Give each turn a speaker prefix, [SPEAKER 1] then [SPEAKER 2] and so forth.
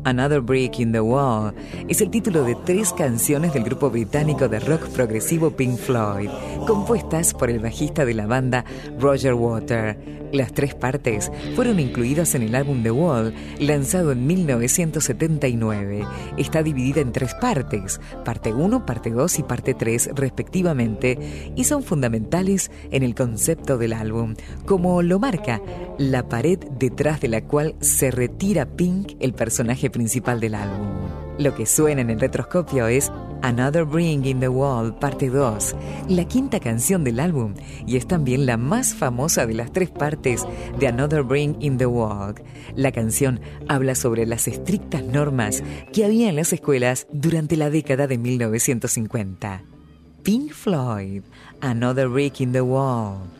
[SPEAKER 1] Another Brick in the Wall es el título de 3 canciones del grupo británico de rock progresivo Pink Floyd, compuestas por el bajista de la banda Roger Waters. Las 3 partes fueron incluidas en el álbum The Wall, lanzado en 1979. Está dividida en 3 partes, parte 1, parte 2 y parte 3 respectivamente, y son fundamentales en el concepto del álbum, como lo marca la pared detrás de la cual se retira Pink, el personaje principal del álbum. Lo que suena en el retroscopio es Another Brick in the Wall, parte 2, la 5ª canción del álbum, y es también la más famosa de las 3 partes de Another Brick in the Wall. La canción habla sobre las estrictas normas que había en las escuelas durante la década de 1950. Pink Floyd, Another Brick in the Wall.